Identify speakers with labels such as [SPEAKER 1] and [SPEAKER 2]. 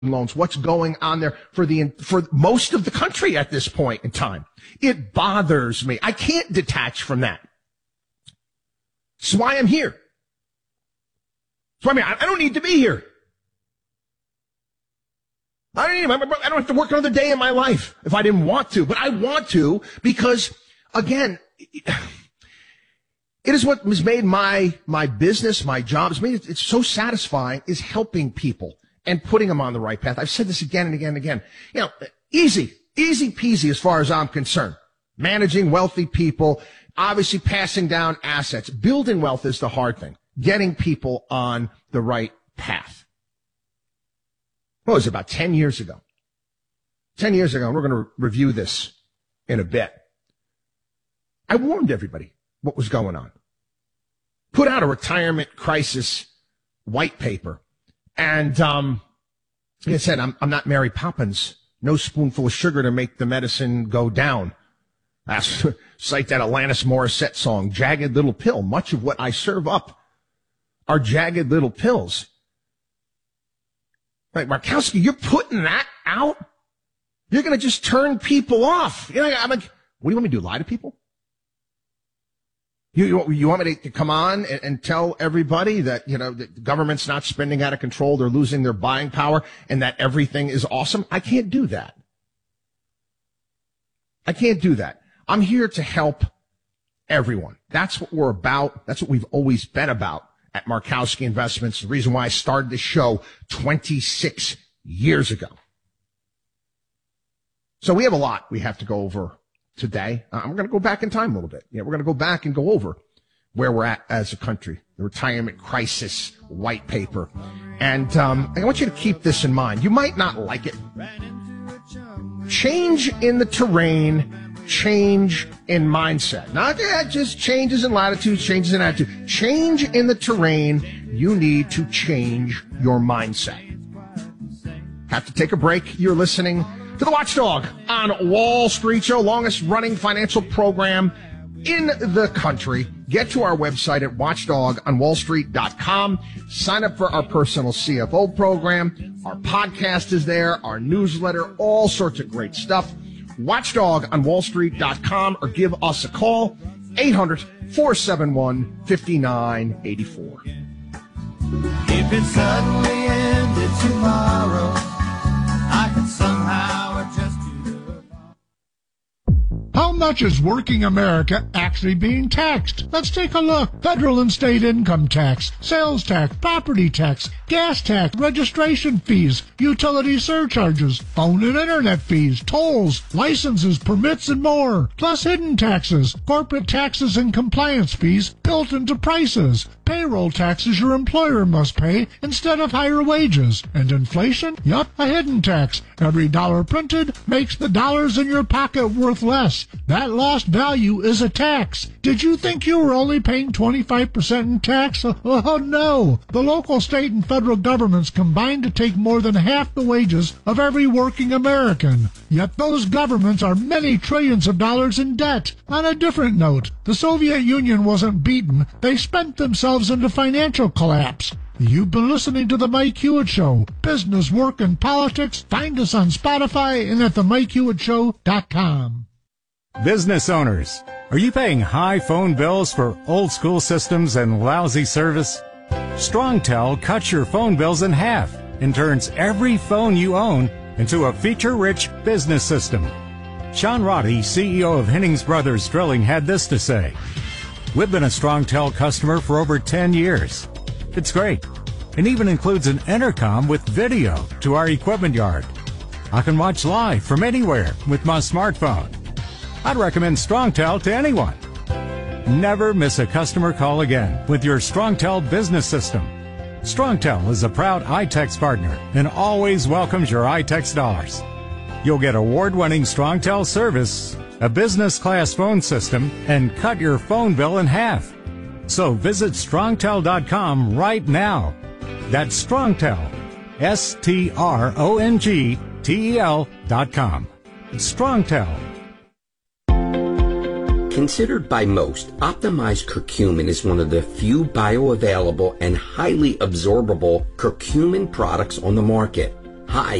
[SPEAKER 1] loans, what's going on there for most of the country at this point in time. It bothers me. I can't detach from that. That's why I'm here. So I don't need to be here. I don't have to work another day in my life if I didn't want to, but I want to because, again, it is what has made my business, my job, it's so satisfying, is helping people and putting them on the right path. I've said this again and again and again. Easy peasy as far as I'm concerned. Managing wealthy people, obviously passing down assets. Building wealth is the hard thing. Getting people on the right path. What was it, about 10 years ago? 10 years ago, and we're going to review this in a bit. I warned everybody what was going on. Put out a retirement crisis white paper. And it said, I'm not Mary Poppins. No spoonful of sugar to make the medicine go down. Cite that Alanis Morissette song, Jagged Little Pill. Much of what I serve up are jagged little pills. Right, Markowski, you're putting that out? You're going to just turn people off. I'm like, what do you want me to do, lie to people? You want me to come on and tell everybody that, the government's not spending out of control, they're losing their buying power, and that everything is awesome? I can't do that. I can't do that. I'm here to help everyone. That's what we're about. That's what we've always been about at Markowski Investments. The reason why I started this show 26 years ago. So we have a lot we have to go over today. I'm going to go back in time a little bit. We're going to go back and go over where we're at as a country, the retirement crisis white paper. And I want you to keep this in mind. You might not like it. Change in the terrain, change in mindset. Not just changes in latitude, changes in attitude. Change in the terrain. You need to change your mindset. Have to take a break. You're listening to the Watchdog on Wall Street Show, longest running financial program in the country. Get to our website at watchdogonwallstreet.com. Sign up for our personal CFO program. Our podcast is there, our newsletter, all sorts of great stuff. watchdogonwallstreet.com or give us a call, 800-471-5984.
[SPEAKER 2] If it suddenly ended tomorrow, I could somehow adjust to the...
[SPEAKER 3] How much is working America actually being taxed? Let's take a look. Federal and state income tax, sales tax, property tax, gas tax, registration fees, utility surcharges, phone and internet fees, tolls, licenses, permits, and more. Plus hidden taxes, corporate taxes and compliance fees built into prices, payroll taxes your employer must pay instead of higher wages, and inflation? Yup, a hidden tax. Every dollar printed makes the dollars in your pocket worth less. That lost value is a tax. Did you think you were only paying 25% in tax? Oh, no. The local, state, and federal governments combine to take more than half the wages of every working American. Yet those governments are many trillions of dollars in debt. On a different note, the Soviet Union wasn't beaten. They spent themselves into financial collapse. You've been listening to The Mike Hewitt Show. Business, work, and politics. Find us on Spotify and at themikehewittShow.com.
[SPEAKER 4] Business owners, are you paying high phone bills for old school systems and lousy service? StrongTel cuts your phone bills in half and turns every phone you own into a feature-rich business system. Sean Roddy, CEO of Hennings Brothers Drilling, had this to say: "We've been a StrongTel customer for over 10 years. It's great. It even includes an intercom with video to our equipment yard. I can watch live from anywhere with my smartphone. I'd recommend StrongTel to anyone. Never miss a customer call again with your StrongTel business system. StrongTel is a proud iTex partner and always welcomes your iTex dollars. You'll get award-winning StrongTel service, a business-class phone system, and cut your phone bill in half. So visit StrongTel.com right now. That's StrongTel, StrongTel.com. StrongTel.
[SPEAKER 5] Considered by most, optimized curcumin is one of the few bioavailable and highly absorbable curcumin products on the market. Hi,